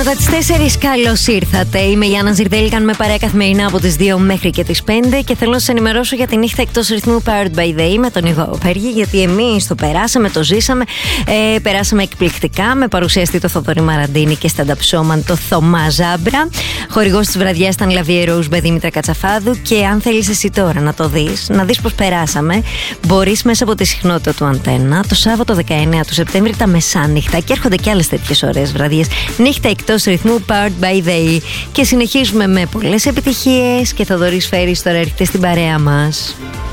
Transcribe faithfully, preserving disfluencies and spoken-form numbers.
Κατά τις τέσσερις καλώς ήρθατε. Είμαι η Γιάννα Ζιρδέλη, κάνουμε παρέα καθημερινά από τις δύο μέχρι και τις πέντε και θέλω να σας ενημερώσω για τη νύχτα εκτός ρυθμού Powered by the E με τον Ιβο Πέργη, γιατί εμείς το περάσαμε, το ζήσαμε, ε, περάσαμε εκπληκτικά με παρουσιαστή το Θοδωρή Μαραντίνη και stand-up showman το Θωμά Ζάμπρα. Χορηγός της βραδιάς ήταν Λαβιέ Rose Δήμητρα Κατσαφάδου. Και αν θέλεις εσύ τώρα να το δεις, να δεις πώς περάσαμε, μπορείς μέσα από τη συχνότητα του Αντένα το Σάββατο δεκαεννέα του Σεπτέμβρη τα μεσάνυχτα, και έρχονται και άλλες τέτοιες ωραίες βραδιές. Νύχτα εκτός ρυθμού Powered by the E. Και συνεχίζουμε με πολλές επιτυχίες και Θοδωρής Φέρης τώρα έρχεται στην παρέα μας.